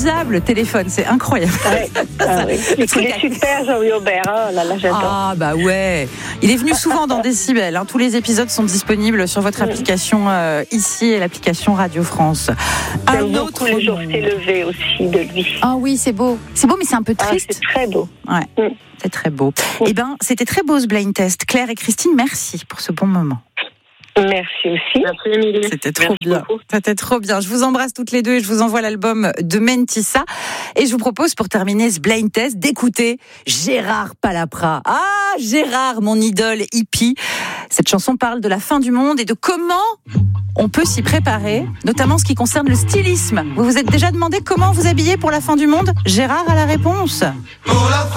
inutilisable le téléphone, c'est incroyable. Ouais. Ah, oui. Il est super, Jean-Louis Aubert. Oh là là, j'adore. Ah bah ouais. Il est venu souvent dans Décibel. Hein. Tous les épisodes sont disponibles sur votre application ici et l'application Radio France. J'aime beaucoup Le jour s'est levé aussi de lui. Ah oui, c'est beau. C'est beau, mais c'est un peu triste. C'est très beau. Ouais, c'est très beau. Eh ben, c'était très beau ce blind test. Claire et Christine, merci pour ce bon moment. Merci aussi. Merci Émilie. C'était trop bien. C'était trop bien. Je vous embrasse toutes les deux et je vous envoie l'album de Mentissa. Et je vous propose pour terminer ce blind test d'écouter Gérard Palapra. Ah, Gérard, mon idole hippie. Cette chanson parle de la fin du monde et de comment on peut s'y préparer, notamment en ce qui concerne le stylisme. Vous vous êtes déjà demandé comment vous habiller pour la fin du monde ? Gérard a la réponse.